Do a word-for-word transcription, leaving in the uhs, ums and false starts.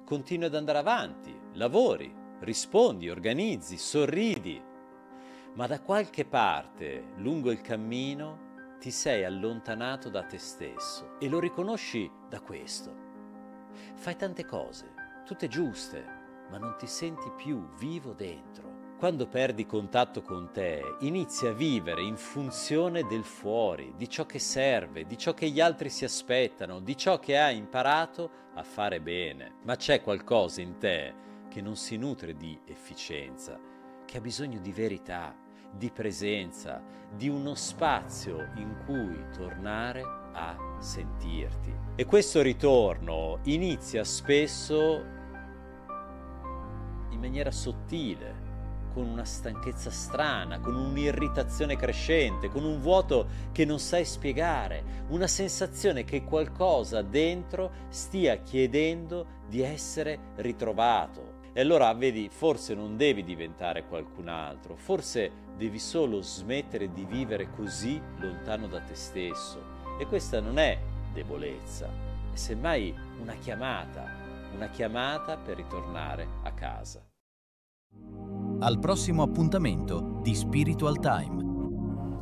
continui ad andare avanti, lavori, rispondi, organizzi, sorridi, ma da qualche parte, lungo il cammino, ti sei allontanato da te stesso e lo riconosci da questo. Fai tante cose, tutte giuste, ma non ti senti più vivo dentro. Quando perdi contatto con te, inizi a vivere in funzione del fuori, di ciò che serve, di ciò che gli altri si aspettano, di ciò che hai imparato a fare bene. Ma c'è qualcosa in te che non si nutre di efficienza, che ha bisogno di verità, di presenza, di uno spazio in cui tornare a sentirti. E questo ritorno inizia spesso in maniera sottile, con una stanchezza strana, con un'irritazione crescente, con un vuoto che non sai spiegare, una sensazione che qualcosa dentro stia chiedendo di essere ritrovato. E allora vedi, forse non devi diventare qualcun altro, forse devi solo smettere di vivere così lontano da te stesso. E questa non è debolezza, è semmai una chiamata, una chiamata per ritornare a casa. Al prossimo appuntamento di Spiritual Time.